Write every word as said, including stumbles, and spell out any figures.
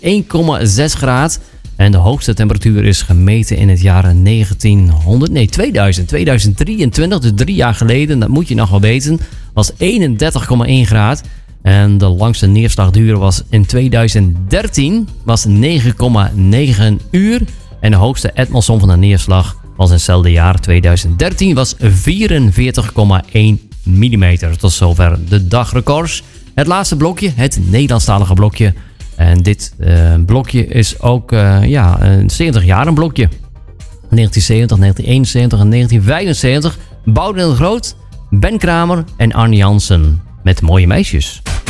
één komma zes graden. En de hoogste temperatuur is gemeten in het jaar negentienhonderd, nee tweeduizend, tweeduizend drieëntwintig, dus drie jaar geleden, dat moet je nog wel weten, was eenendertig komma één graden. En de langste neerslagduur was in tweeduizend dertien, was negen komma negen uur. En de hoogste atmosfeer van de neerslag was in hetzelfde jaar, tweeduizend dertien, was vierenveertig komma één millimeter. Tot zover de dagrecords. Het laatste blokje, het Nederlandstalige blokje. En dit uh, blokje is ook uh, ja, zeventig jaar een blokje. negentien zeventig, negentien eenenzeventig en negentien vijfenzeventig. Boudewijn de Groot, Ben Kramer en Arnie Jansen met Mooie Meisjes.